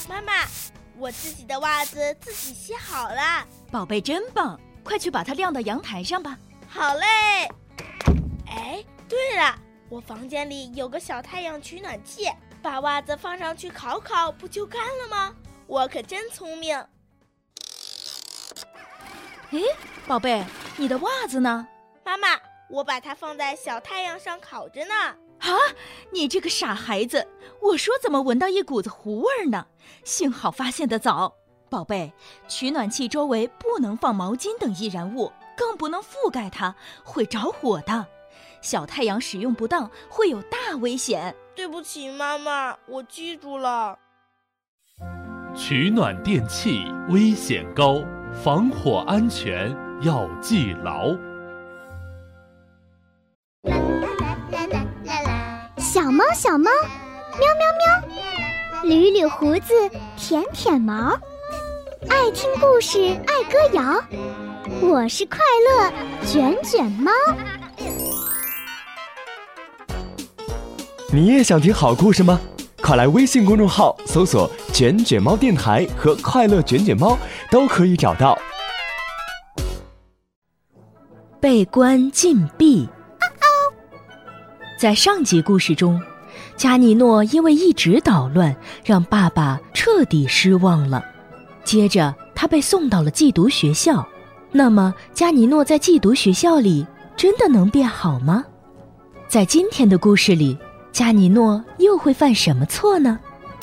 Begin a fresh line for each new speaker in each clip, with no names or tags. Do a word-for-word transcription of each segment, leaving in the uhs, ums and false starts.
妈妈，我自己的袜子自己洗好了。
宝贝真棒，快去把它晾到阳台上吧。
好嘞。哎，对了，我房间里有个小太阳取暖器，把袜子放上去烤烤，不就干了吗？我可真聪明。
诶，宝贝，你的袜子呢？
妈妈，我把它放在小太阳上烤着呢。
啊，你这个傻孩子，我说怎么闻到一股子糊味呢？幸好发现得早。宝贝，取暖器周围不能放毛巾等易燃物，更不能覆盖它，会着火的。小太阳使用不当会有大危险。
对不起妈妈，我记住了。
取暖电器危险高，防火安全要记牢。
小猫小猫，喵喵喵，捋捋胡子，舔舔毛，爱听故事，爱歌谣。我是快乐卷卷猫。
你也想听好故事吗？快来微信公众号搜索卷卷猫电台和快乐卷卷猫，都可以找到。
被关禁闭。在上集故事中，加尼诺因为一直捣乱，让爸爸彻底失望了。接着他被送到了寄读学校。那么加尼诺在寄读学校里真的能变好吗？在今天的故事里，加尼诺又会犯什么错呢？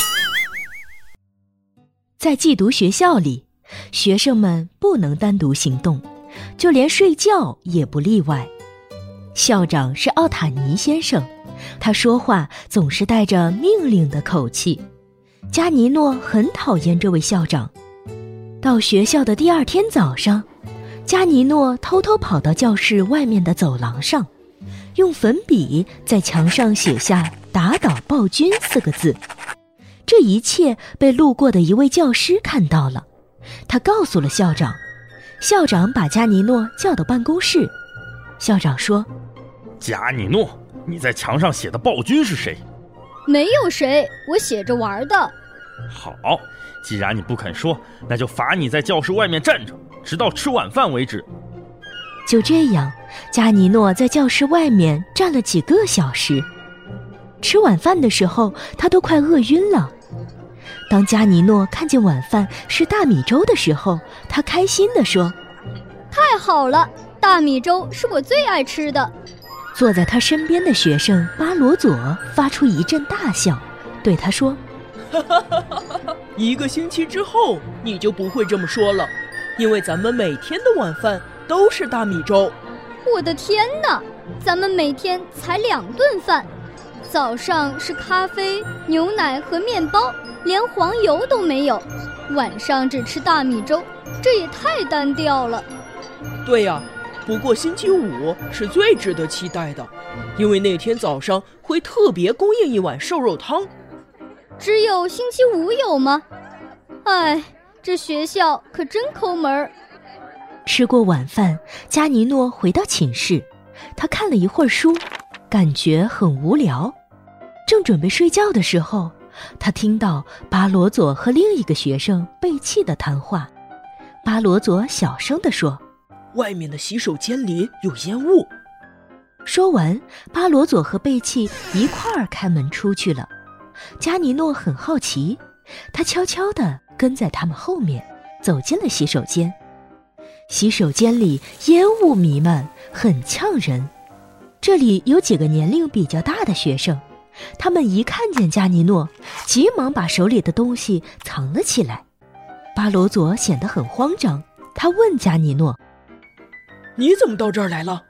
在寄读学校里，学生们不能单独行动，就连睡觉也不例外。校长是奥塔尼先生，他说话总是带着命令的口气。加尼诺很讨厌这位校长。到学校的第二天早上，加尼诺偷偷跑到教室外面的走廊上，用粉笔在墙上写下打倒暴君四个字。这一切被路过的一位教师看到了，他告诉了校长。校长把加尼诺叫到办公室。校长说，
加尼诺，你在墙上写的暴君是谁？
没有谁，我写着玩的。
好，既然你不肯说，那就罚你在教室外面站着，直到吃晚饭为止。
就这样，加尼诺在教室外面站了几个小时。吃晚饭的时候，他都快饿晕了。当加尼诺看见晚饭是大米粥的时候，他开心地说，
太好了，大米粥是我最爱吃的。
坐在他身边的学生巴罗佐发出一阵大笑，对他说，
一个星期之后你就不会这么说了，因为咱们每天的晚饭都是大米粥。
我的天哪，咱们每天才两顿饭，早上是咖啡、牛奶和面包，连黄油都没有，晚上只吃大米粥，这也太单调了。
对呀，不过星期五是最值得期待的，因为那天早上会特别供应一碗瘦肉汤。
只有星期五有吗？哎，这学校可真抠门。
吃过晚饭，加尼诺回到寝室，他看了一会儿书，感觉很无聊。正准备睡觉的时候，他听到巴罗佐和另一个学生贝契的谈话。巴罗佐小声地说，
外面的洗手间里有烟雾。
说完，巴罗佐和贝契一块儿开门出去了。加尼诺很好奇，他悄悄地跟在他们后面，走进了洗手间。洗手间里烟雾弥漫，很呛人。这里有几个年龄比较大的学生，他们一看见加尼诺，急忙把手里的东西藏了起来。巴罗佐显得很慌张，他问加尼诺，
你怎么到这儿来了？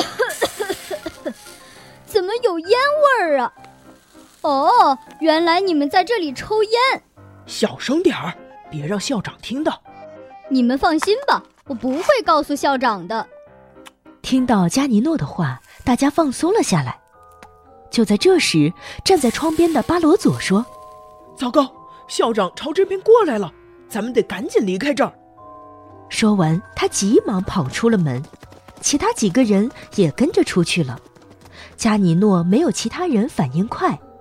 怎么有烟味儿啊？哦，原来你们在这里抽烟。
小声点儿，别让校长听到。
你们放心吧，我不会告诉校长的。
听到加尼诺的话，大家放松了下来。就在这时，站在窗边的巴罗佐说，
糟糕，校长朝这边过来了，咱们得赶紧离开这儿。
说完，他急忙跑出了门，其他几个人也跟着出去了。加尼诺没有其他人反应快，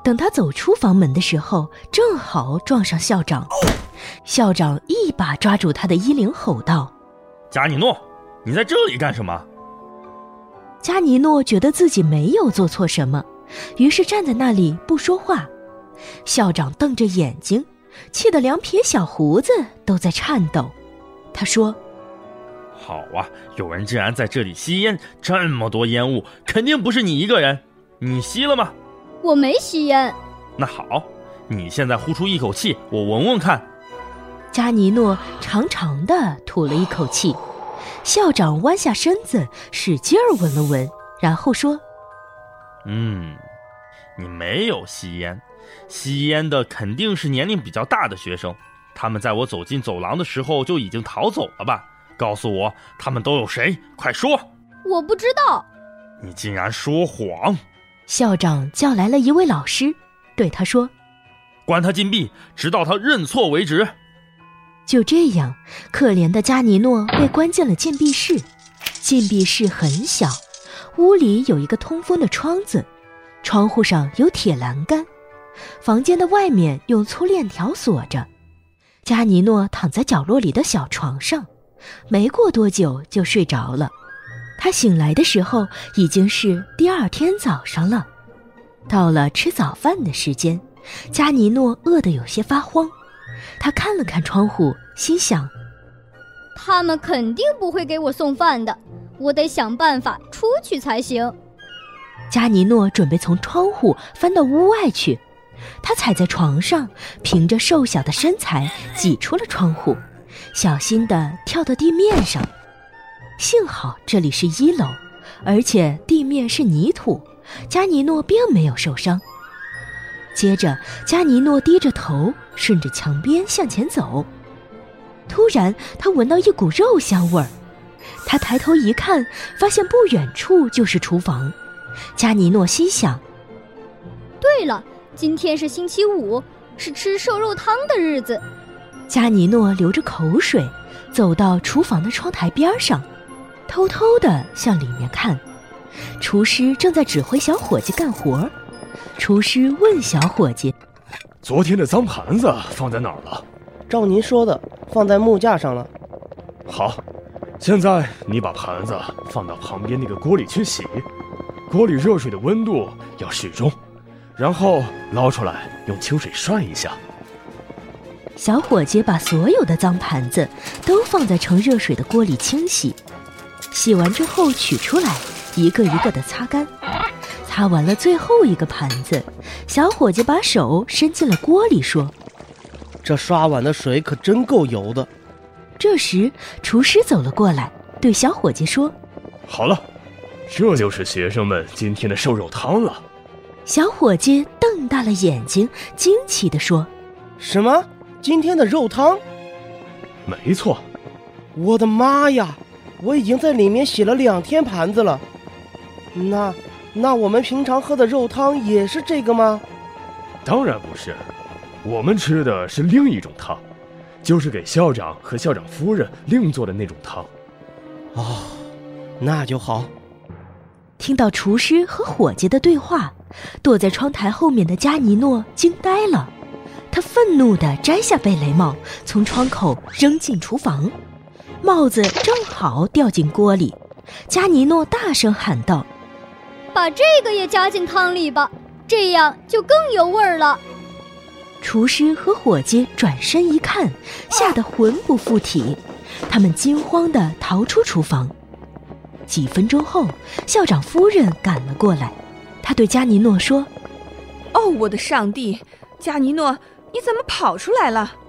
等他走出房门的时候，正好撞上校长。校长一把抓住他的衣领，吼道：
加尼诺，你在这里干什么？
加尼诺觉得自己没有做错什么，于是站在那里不说话。校长瞪着眼睛，气得两撇小胡子都在颤抖。他说：
好啊，有人竟然在这里吸烟，这么多烟雾，肯定不是你一个人。你吸了吗？
我没吸烟。
那好，你现在呼出一口气，我闻闻看。
加尼诺长长的吐了一口气，校长弯下身子使劲儿闻了闻，然后说：
嗯，你没有吸烟，吸烟的肯定是年龄比较大的学生，他们在我走进走廊的时候就已经逃走了吧？告诉我他们都有谁，快说。
我不知道。
你竟然说谎。
校长叫来了一位老师，对他说：
关他禁闭，直到他认错为止。
就这样，可怜的加尼诺被关进了禁闭室。禁闭室很小，屋里有一个通风的窗子，窗户上有铁栏杆，房间的外面用粗链条锁着。加尼诺躺在角落里的小床上，没过多久就睡着了。他醒来的时候已经是第二天早上了。到了吃早饭的时间，加尼诺饿得有些发慌。他看了看窗户，心想：
他们肯定不会给我送饭的，我得想办法出去才行。
加尼诺准备从窗户翻到屋外去，他踩在床上，凭着瘦小的身材挤出了窗户，小心地跳到地面上。幸好这里是一楼，而且地面是泥土，加尼诺并没有受伤。接着，加尼诺低着头，顺着墙边向前走。突然，他闻到一股肉香味儿。他抬头一看，发现不远处就是厨房。加尼诺心想：
对了，今天是星期五，是吃瘦肉汤的日子。
加尼诺流着口水，走到厨房的窗台边上，偷偷地向里面看。厨师正在指挥小伙计干活。厨师问小伙计：
昨天的脏盘子放在哪儿了？
照您说的，放在木架上了。
好，现在你把盘子放到旁边那个锅里去洗，锅里热水的温度要适中，然后捞出来用清水涮一下。
小伙计把所有的脏盘子都放在盛热水的锅里清洗，洗完之后取出来，一个一个的擦干。擦完了最后一个盘子，小伙计把手伸进了锅里，说：
这刷碗的水可真够油的。
这时厨师走了过来，对小伙计说：
好了，这就是学生们今天的瘦肉汤了。
小伙计瞪大了眼睛，惊奇地说：
什么？今天的肉汤？
没错。
我的妈呀，我已经在里面洗了两天盘子了。那那我们平常喝的肉汤也是这个吗？
当然不是，我们吃的是另一种汤，就是给校长和校长夫人另做的那种汤。
哦，那就好。
听到厨师和伙计的对话，躲在窗台后面的加尼诺惊呆了。他愤怒地摘下贝雷帽，从窗口扔进厨房，帽子正好掉进锅里。加尼诺大声喊道：
把这个也加进汤里吧，这样就更有味儿了。
厨师和伙计转身一看，吓得魂不附体，他们惊慌地逃出厨房。几分钟后，校长夫人赶了过来，她对加尼诺说：
哦，我的上帝，加尼诺，你怎么跑出来了？